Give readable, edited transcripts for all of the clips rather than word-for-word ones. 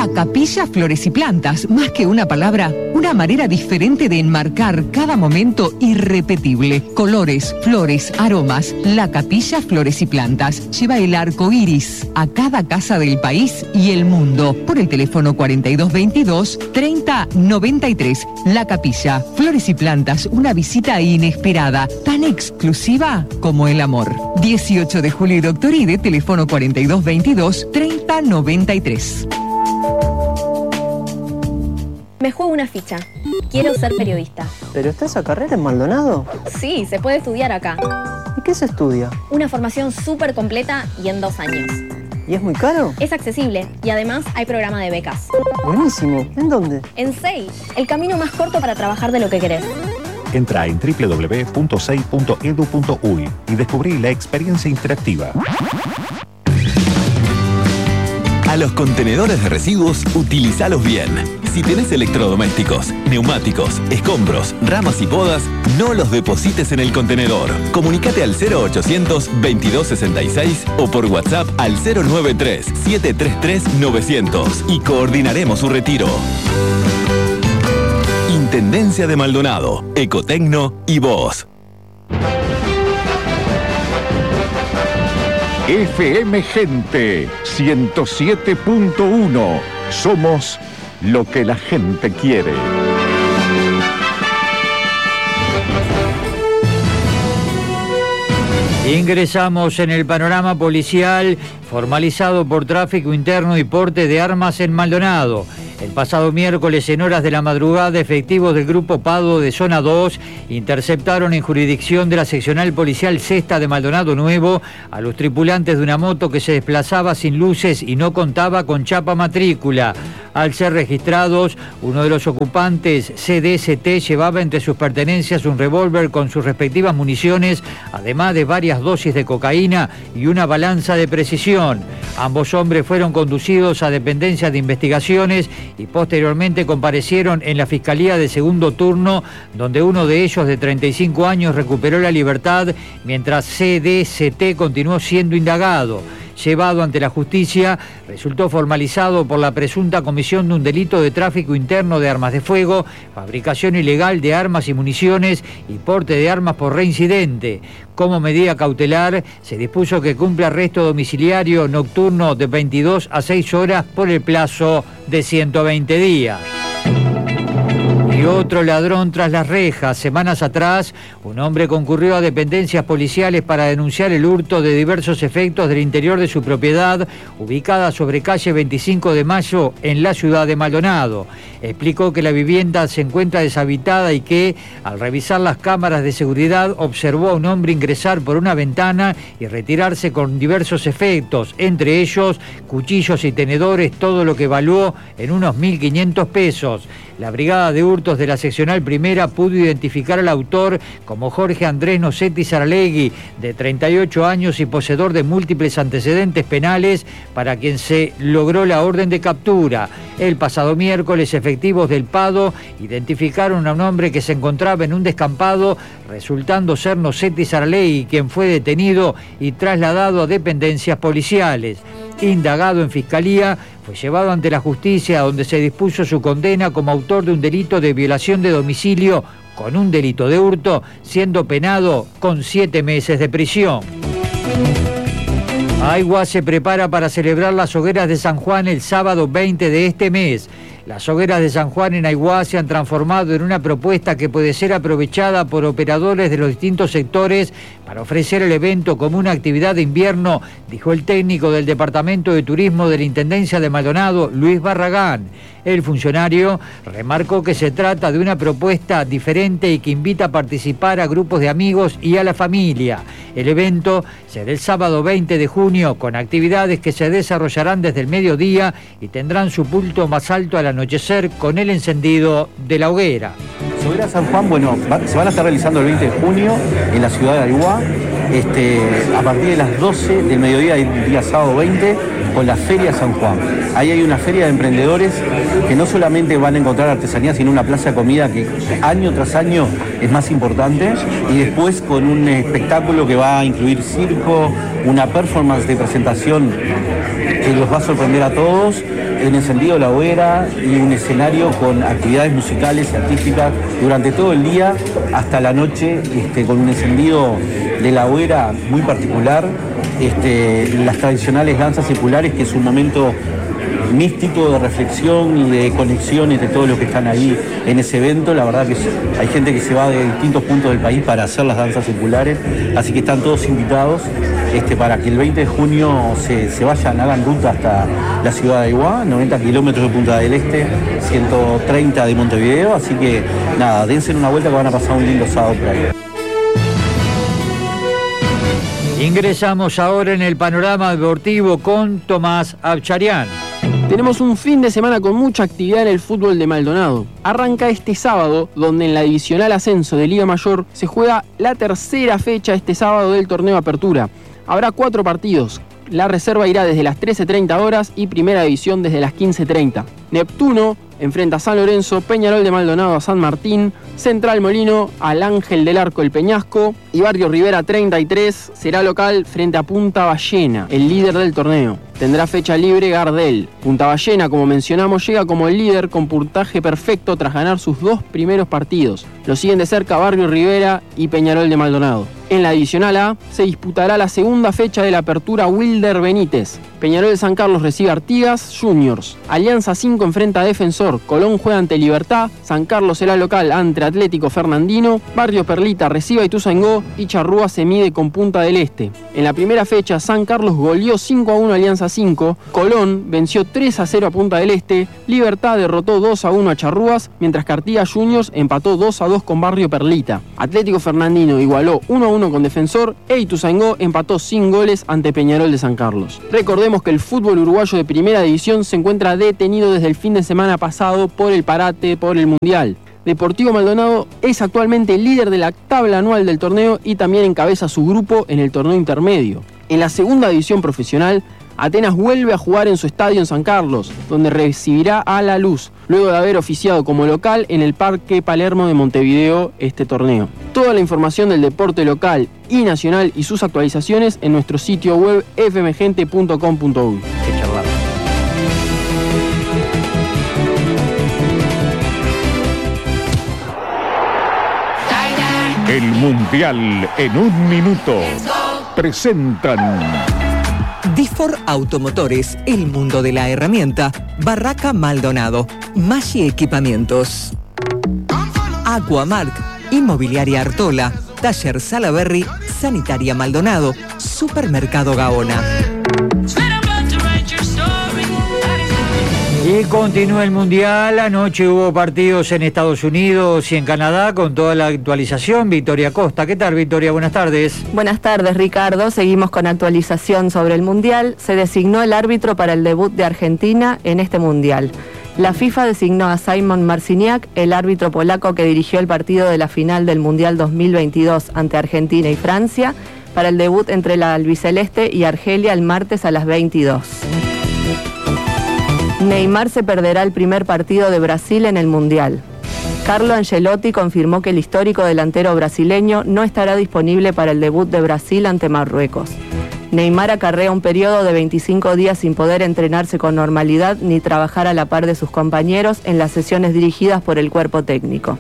Capilla Flores y Plantas, más que una palabra, una manera diferente de enmarcar cada momento irrepetible. Colores, flores, aromas. La Capilla Flores y Plantas lleva el arco iris a cada casa del país y el mundo. Por el teléfono 4222-3093. La Capilla Flores y Plantas, una visita inesperada, tan exclusiva como el amor. 18 de julio y Doctor Ide, teléfono 4222-3093. Me juego una ficha. Quiero ser periodista. ¿Pero está esa carrera en Maldonado? Sí, se puede estudiar acá. ¿Y qué se estudia? Una formación súper completa y en 2 años. ¿Y es muy caro? Es accesible y además hay programa de becas. Buenísimo. ¿En dónde? En SEI, el camino más corto para trabajar de lo que querés. Entra en www.sei.edu.uy y descubrí la experiencia interactiva. A los contenedores de residuos, utilízalos bien. Si tenés electrodomésticos, neumáticos, escombros, ramas y podas, no los deposites en el contenedor. Comunicate al 0800-2266 o por WhatsApp al 093-733-900 y coordinaremos su retiro. Intendencia de Maldonado, Ecotecno y vos. FM Gente 107.1. Somos lo que la gente quiere. Ingresamos en el panorama policial formalizado por tráfico interno y porte de armas en Maldonado. El pasado miércoles, en horas de la madrugada, efectivos del Grupo Pado de Zona 2 interceptaron en jurisdicción de la seccional policial Sexta de Maldonado Nuevo a los tripulantes de una moto que se desplazaba sin luces y no contaba con chapa matrícula. Al ser registrados, uno de los ocupantes, CDST, llevaba entre sus pertenencias un revólver con sus respectivas municiones, además de varias dosis de cocaína y una balanza de precisión. Ambos hombres fueron conducidos a dependencias de investigaciones y posteriormente comparecieron en la Fiscalía de Segundo Turno, donde uno de ellos, de 35 años, recuperó la libertad, mientras CDST continuó siendo indagado. Llevado ante la justicia, resultó formalizado por la presunta comisión de un delito de tráfico interno de armas de fuego, fabricación ilegal de armas y municiones y porte de armas por reincidente. Como medida cautelar, se dispuso que cumpla arresto domiciliario nocturno de 22 a 6 horas por el plazo de 120 días. Y otro ladrón tras las rejas. Semanas atrás, un hombre concurrió a dependencias policiales para denunciar el hurto de diversos efectos del interior de su propiedad, ubicada sobre calle 25 de Mayo, en la ciudad de Maldonado. Explicó que la vivienda se encuentra deshabitada y que, al revisar las cámaras de seguridad, observó a un hombre ingresar por una ventana y retirarse con diversos efectos, entre ellos cuchillos y tenedores, todo lo que evaluó en unos 1.500 pesos. La Brigada de Hurtos de la Seccional Primera pudo identificar al autor como Jorge Andrés Nocetti Saralegui, de 38 años y poseedor de múltiples antecedentes penales, para quien se logró la orden de captura. El pasado miércoles, efectivos del Pado identificaron a un hombre que se encontraba en un descampado, resultando ser Nocetti Saralegui, quien fue detenido y trasladado a dependencias policiales. Indagado en Fiscalía, fue llevado ante la justicia, donde se dispuso su condena como autor de un delito de violación de domicilio con un delito de hurto, siendo penado con 7 meses de prisión. Aigua se prepara para celebrar las hogueras de San Juan el sábado 20 de este mes. Las hogueras de San Juan en Aiguá se han transformado en una propuesta que puede ser aprovechada por operadores de los distintos sectores para ofrecer el evento como una actividad de invierno, dijo el técnico del Departamento de Turismo de la Intendencia de Maldonado, Luis Barragán. El funcionario remarcó que se trata de una propuesta diferente y que invita a participar a grupos de amigos y a la familia. El evento será el sábado 20 de junio con actividades que se desarrollarán desde el mediodía y tendrán su punto más alto al anochecer con el encendido de la hoguera. Hoguera San Juan, se van a estar realizando el 20 de junio en la ciudad de Aiguá, a partir de las 12 del mediodía del día sábado 20, con la Feria San Juan. Ahí hay una feria de emprendedores que no solamente van a encontrar artesanía, sino una plaza de comida que año tras año es más importante, y después con un espectáculo que va a incluir circo, una performance de presentación que los va a sorprender a todos, el encendido de la hoguera y un escenario con actividades musicales y artísticas durante todo el día hasta la noche, con un encendido de la hoguera muy particular, las tradicionales danzas circulares, que es un momento místico de reflexión y de conexión entre todos los que están ahí en ese evento. La verdad que hay gente que se va de distintos puntos del país para hacer las danzas circulares, así que están todos invitados para que el 20 de junio se vayan, hagan ruta hasta la ciudad de Aiguá, 90 kilómetros de Punta del Este, 130 de Montevideo, así que nada, dense una vuelta que van a pasar un lindo sábado por ahí. Ingresamos ahora en el panorama deportivo con Tomás Abcharian. Tenemos un fin de semana con mucha actividad en el fútbol de Maldonado. Arranca este sábado, donde en la divisional ascenso de Liga Mayor se juega la tercera fecha este sábado del torneo Apertura. Habrá 4 partidos. La reserva irá desde las 13:30 horas y Primera División desde las 15:30. Neptuno enfrenta a San Lorenzo, Peñarol de Maldonado a San Martín, Central Molino al Ángel del Arco el Peñasco y Barrio Rivera 33 será local frente a Punta Ballena, el líder del torneo. Tendrá fecha libre Gardel. Punta Ballena, como mencionamos, llega como el líder con puntaje perfecto tras ganar sus 2 primeros partidos. Lo siguen de cerca Barrio Rivera y Peñarol de Maldonado. En la Divisional A se disputará la segunda fecha de la Apertura Wilder Benítez. Peñarol de San Carlos recibe a Artigas Juniors. Alianza 5 enfrenta a Defensor. Colón juega ante Libertad. San Carlos será local ante Atlético Fernandino. Barrio Perlita recibe a Ituzaingó y Charrúa se mide con Punta del Este. En la primera fecha, San Carlos goleó 5-1 a Alianza 5. Colón venció 3-0 a Punta del Este. Libertad derrotó 2-1 a Charrúas, mientras que Artigas Juniors empató 2-2 con Barrio Perlita. Atlético Fernandino igualó 1-1 con Defensor e Ituzaingó empató sin goles ante Peñarol de San Carlos. Recordemos que el fútbol uruguayo de Primera División se encuentra detenido desde el fin de semana pasado por el parate por el Mundial. Deportivo Maldonado es actualmente líder de la tabla anual del torneo y también encabeza su grupo en el torneo intermedio. En la segunda división profesional, Atenas vuelve a jugar en su estadio en San Carlos, donde recibirá a La Luz, luego de haber oficiado como local en el Parque Palermo de Montevideo este torneo. Toda la información del deporte local y nacional y sus actualizaciones en nuestro sitio web fmgente.com.uy. El Mundial en un minuto. Presentan Difor Automotores, el mundo de la herramienta. Barraca Maldonado, Maggi Equipamientos. Aquamark, Inmobiliaria Artola, Taller Salaberry, Sanitaria Maldonado, Supermercado Gaona. Y continúa el Mundial. Anoche hubo partidos en Estados Unidos y en Canadá con toda la actualización. Victoria Costa. ¿Qué tal, Victoria? Buenas tardes. Buenas tardes, Ricardo. Seguimos con actualización sobre el Mundial. Se designó el árbitro para el debut de Argentina en este Mundial. La FIFA designó a Simon Marciniak, el árbitro polaco que dirigió el partido de la final del Mundial 2022 ante Argentina y Francia, para el debut entre la albiceleste y Argelia el martes a las 22. Neymar se perderá el primer partido de Brasil en el Mundial. Carlo Ancelotti confirmó que el histórico delantero brasileño no estará disponible para el debut de Brasil ante Marruecos. Neymar acarrea un periodo de 25 días sin poder entrenarse con normalidad ni trabajar a la par de sus compañeros en las sesiones dirigidas por el cuerpo técnico.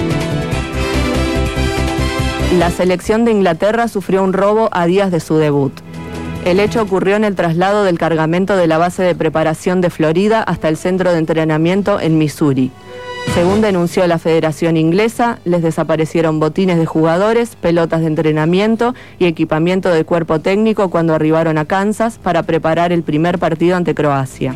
La selección de Inglaterra sufrió un robo a días de su debut. El hecho ocurrió en el traslado del cargamento de la base de preparación de Florida hasta el centro de entrenamiento en Missouri. Según denunció la Federación Inglesa, les desaparecieron botines de jugadores, pelotas de entrenamiento y equipamiento de cuerpo técnico cuando arribaron a Kansas para preparar el primer partido ante Croacia.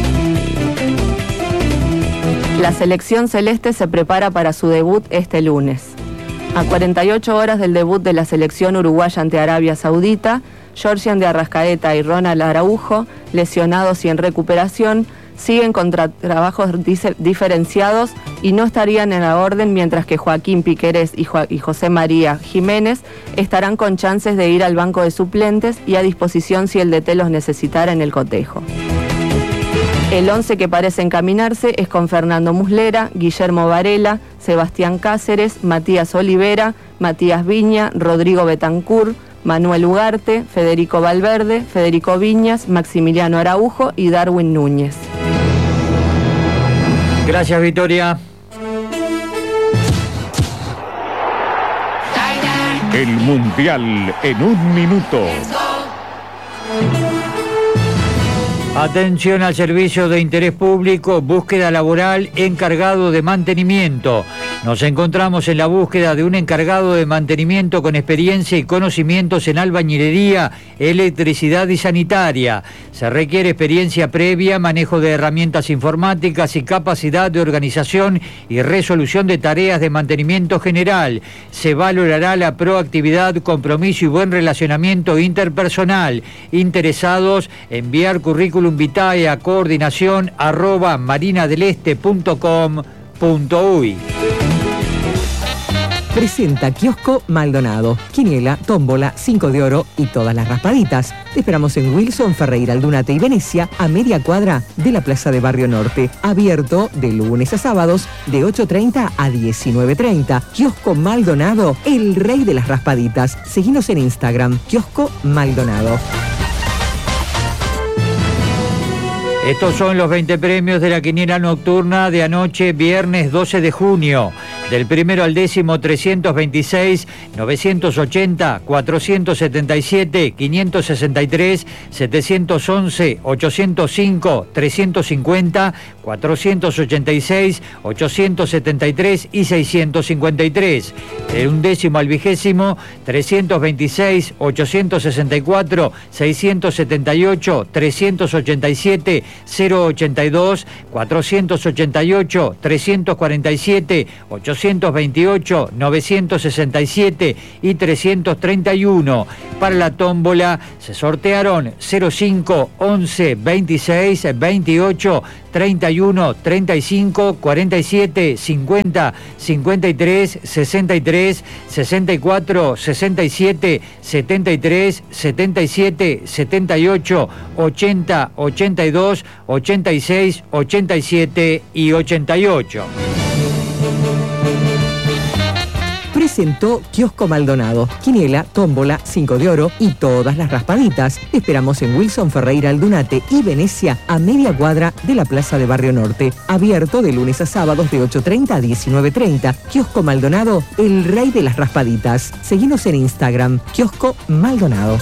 La selección celeste se prepara para su debut este lunes. A 48 horas del debut de la selección uruguaya ante Arabia Saudita, Georgian de Arrascaeta y Ronald Araujo, lesionados y en recuperación, siguen con trabajos diferenciados y no estarían en la orden, mientras que Joaquín Piquerés y José María Jiménez estarán con chances de ir al banco de suplentes y a disposición si el DT los necesitara en el cotejo. El 11 que parece encaminarse es con Fernando Muslera, Guillermo Varela, Sebastián Cáceres, Matías Olivera, Matías Viña, Rodrigo Betancur, Manuel Ugarte, Federico Valverde, Federico Viñas, Maximiliano Araujo y Darwin Núñez. Gracias, Victoria. El Mundial en un minuto. Atención al servicio de interés público, búsqueda laboral, encargado de mantenimiento. Nos encontramos en la búsqueda de un encargado de mantenimiento con experiencia y conocimientos en albañilería, electricidad y sanitaria. Se requiere experiencia previa, manejo de herramientas informáticas y capacidad de organización y resolución de tareas de mantenimiento general. Se valorará la proactividad, compromiso y buen relacionamiento interpersonal. Interesados, enviar currículum vitae a coordinación@marinadeleste.com.uy. Presenta Kiosco Maldonado, quiniela, tómbola, 5 de oro y todas las raspaditas. Te esperamos en Wilson, Ferreira, Aldunate y Venecia, a media cuadra de la Plaza de Barrio Norte. Abierto de lunes a sábados de 8:30 a 19:30. Kiosco Maldonado, el rey de las raspaditas. Seguinos en Instagram, Kiosco Maldonado. Estos son los 20 premios de la quiniela nocturna de anoche, viernes 12 de junio. Del primero al décimo, 326, 980, 477, 563, 711, 805, 350, 486, 873 y 653. Del undécimo al vigésimo, 326, 864, 678, 387, 082, 488, 347, 828, 967 y 331. Para la tómbola se sortearon 05, 11, 26, 28, 31, 35, 47, 50, 53, 63, 64, 67, 73, 77, 78, 80, 82, 86, 87 y 88. Presentó Kiosco Maldonado, quiniela, tómbola, 5 de oro y todas las raspaditas. Esperamos en Wilson, Ferreira, Aldunate y Venecia, a media cuadra de la Plaza de Barrio Norte. Abierto de lunes a sábados de 8:30 a 19:30. Kiosco Maldonado, el rey de las raspaditas. Seguinos en Instagram, Kiosco Maldonado.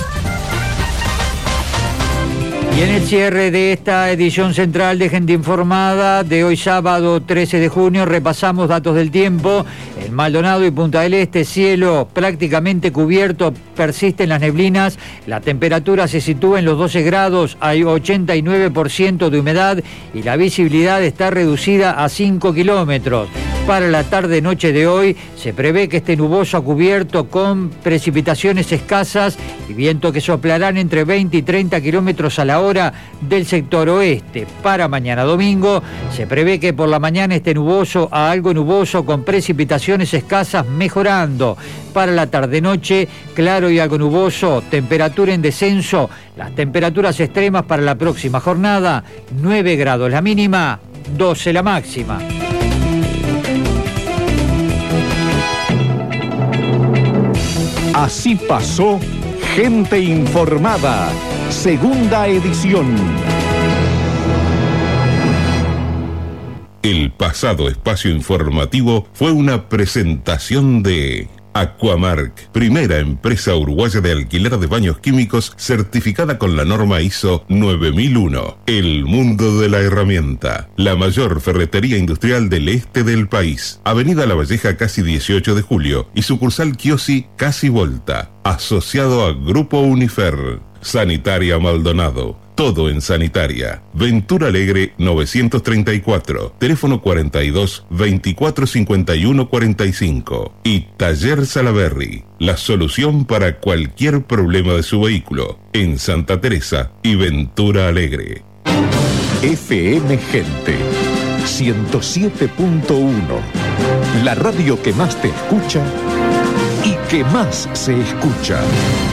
Y en el cierre de esta edición central de Gente Informada de hoy sábado 13 de junio repasamos datos del tiempo. En Maldonado y Punta del Este, cielo prácticamente cubierto, persisten las neblinas, la temperatura se sitúa en los 12 grados, hay 89% de humedad y la visibilidad está reducida a 5 kilómetros. Para la tarde-noche de hoy se prevé que esté nuboso a cubierto con precipitaciones escasas y viento que soplarán entre 20 y 30 kilómetros a la hora del sector oeste. Para mañana domingo se prevé que por la mañana esté nuboso a algo nuboso con precipitaciones escasas mejorando. Para la tarde-noche, claro y algo nuboso, temperatura en descenso. Las temperaturas extremas para la próxima jornada, 9 grados la mínima, 12 la máxima. Así pasó Gente Informada, segunda edición. El pasado espacio informativo fue una presentación de Aquamark, primera empresa uruguaya de alquiler de baños químicos certificada con la norma ISO 9001. El mundo de la herramienta, la mayor ferretería industrial del este del país. Avenida La Valleja, casi 18 de julio y sucursal Chiosi, casi Volta. Asociado a Grupo Unifer. Sanitaria Maldonado. Todo en sanitaria. Ventura Alegre 934. Teléfono 42 24 51 45. Y Taller Salaberry. La solución para cualquier problema de su vehículo. En Santa Teresa y Ventura Alegre. FM Gente 107.1. La radio que más te escucha y que más se escucha.